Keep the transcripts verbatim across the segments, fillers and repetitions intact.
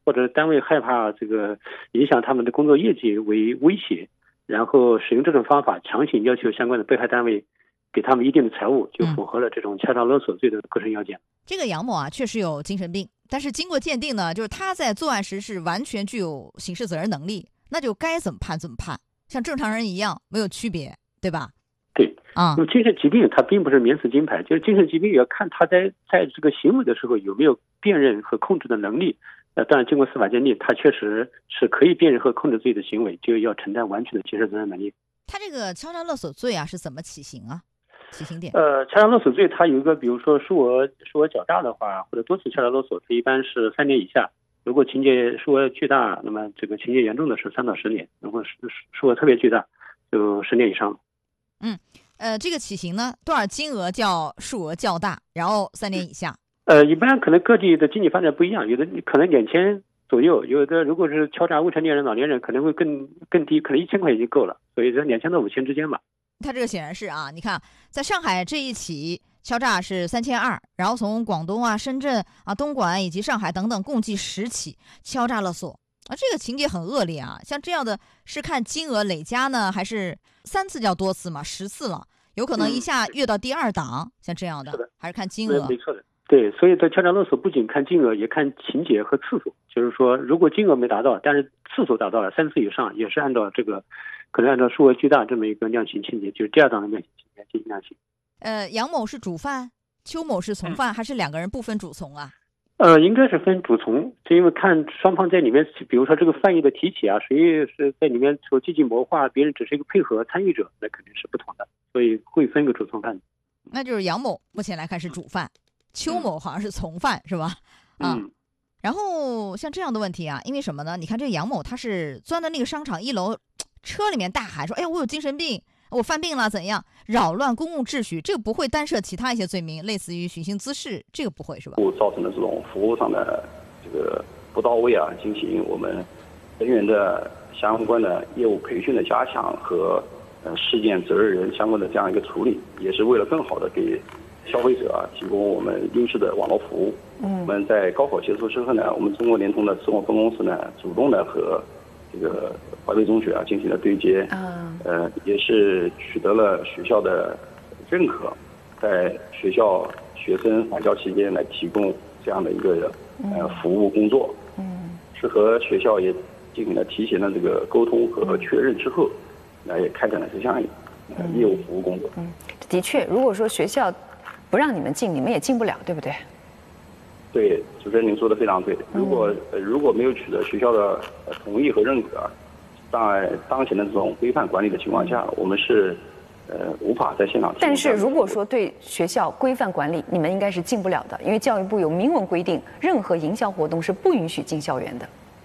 或者单位害怕这个影响他们的工作业绩为威胁，然后使用这种方法强行要求相关的被害单位给他们一定的财物，就符合了这种敲诈勒索罪的构成要件。 这个杨某啊，确实有精神病，但是经过鉴定呢，就是他在作案时是完全具有刑事责任能力，那就该怎么判怎么判，像正常人一样没有区别，对吧？ 对啊， 那么精神疾病它并不是免死金牌，就是精神疾病也要看他在在这个行为的时候有没有辨认和控制的能力。呃，当然经过司法鉴定，他确实是可以辨认和控制自己的行为，就要承担完全的刑事责任能力。 他这个敲诈勒索罪啊是怎么起刑啊？起刑点？ 呃，敲诈勒索罪它有一个，比如说数额数额较大的话，或者多次敲诈勒索，它一般是三年以下。如果情节数额巨大，那么这个情节严重的是三到十年；如果是数额特别巨大，就十年以上。 嗯，呃，这个起刑呢，多少金额叫数额较大，然后三年以下？ 呃，一般可能各地的经济发展不一样，有的可能两千左右，有的如果是敲诈未成年人、老年人，可能会更更低，可能一千块钱就够了，所以在两千到五千之间吧。 他这个显然是啊，你看，在上海这一起敲诈是三千二，然后从广东啊、深圳啊、东莞以及上海等等共计十起敲诈勒索啊，这个情节很恶劣啊。像这样的是看金额累加呢，还是三次叫多次嘛？十次了，有可能一下跃到第二档，嗯、像这样的， 是的， 还是看金额？ 没错的。对，所以在敲诈勒索不仅看金额，也看情节和次数。就是说，如果金额没达到，但是次数达到了三次以上，也是按照这个，可能按照数额巨大这么一个量刑情节，就是第二档的量刑情节进行量刑。 呃，杨某是主犯，邱某是从犯，嗯、还是两个人不分主从啊？ 呃，应该是分主从，就因为看双方在里面，比如说这个犯意的提起啊，谁是在里面所积极谋划，别人只是一个配合参与者，那肯定是不同的，所以会分个主从犯。 那就是杨某目前来看是主犯。邱某好像是从犯，是吧？啊， 嗯， 然后像这样的问题啊，因为什么呢？你看这个杨某他是钻到那个商场一楼车里面大喊说：“哎呀，我有精神病，我犯病了，怎样扰乱公共秩序？”这个不会单涉其他一些罪名，类似于寻衅滋事，这个不会是吧？ 造成的这种服务上的这个不到位啊，进行我们人员的相关的业务培训的加强和呃事件责任人相关的这样一个处理，也是为了更好的给消费者啊，提供我们优质的网络服务。嗯，我们在高考结束之后呢，我们中国联通的自我分公司呢，主动的和这个淮北中学啊进行了对接。嗯，呃，也是取得了学校的认可，在学校学生返校期间来提供这样的一个呃服务工作。嗯，是和学校也进行了提前的这个沟通和确认之后，那也开展了这项呃业务服务工作。 嗯，的确，如果说学校不让你们进，你们也进不了，对不对？ 对，主持人您说的非常对。如果、呃、如果没有取得学校的、呃、同意和认可，在当前的这种规范管理的情况下，我们是呃无法在现场。 但是如果说对学校规范管理，你们应该是进不了的，因为教育部有明文规定，任何营销活动是不允许进校园的，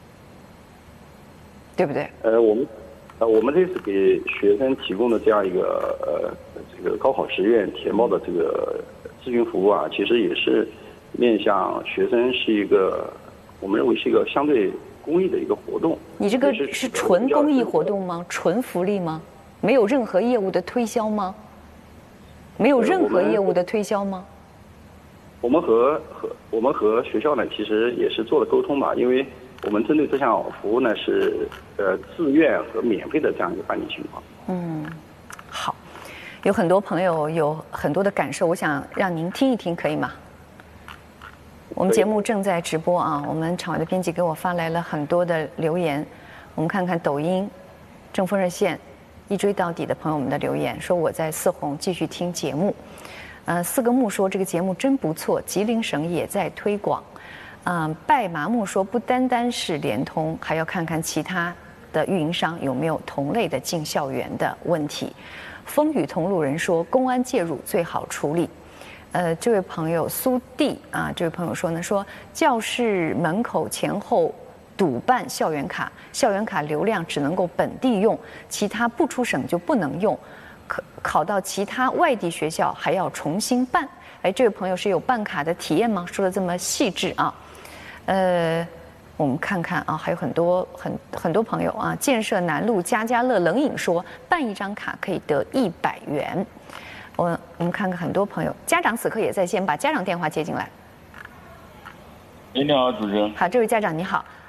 对不对？ 呃，我们呃我们这次给学生提供的这样一个呃这个高考志愿填报的这个咨询服务啊，其实也是面向学生，是一个我们认为是一个相对公益的一个活动。 你这个是纯公益活动吗？纯福利吗？没有任何业务的推销吗？没有任何业务的推销吗？ 我们和和我们和学校呢，其实也是做了沟通吧，因为我们针对这项服务呢是呃自愿和免费的这样一个办理情况。 嗯，好，有很多朋友有很多的感受，我想让您听一听，可以吗？我们节目正在直播啊，我们场外的编辑给我发来了很多的留言，我们看看抖音正风热线一追到底的朋友们的留言，说我在四红继续听节目，呃，四个木说这个节目真不错，吉林省也在推广，嗯、呃，拜麻木说不单单是联通，还要看看其他的运营商有没有同类的进校园的问题。风雨同路人说公安介入最好处理。呃，这位朋友苏弟啊，这位朋友说呢，说教室门口前后堵办校园卡，校园卡流量只能够本地用，其他不出省就不能用，考考到其他外地学校还要重新办。哎，这位朋友是有办卡的体验吗？说的这么细致啊。呃，我们看看啊，还有很多很很多朋友啊，建设南路家家乐冷饮说办一张卡可以得一百元。我我们看看很多朋友，家长此刻也在线，把家长电话接进来。 哎，你好，主持人。 好，这位家长你好。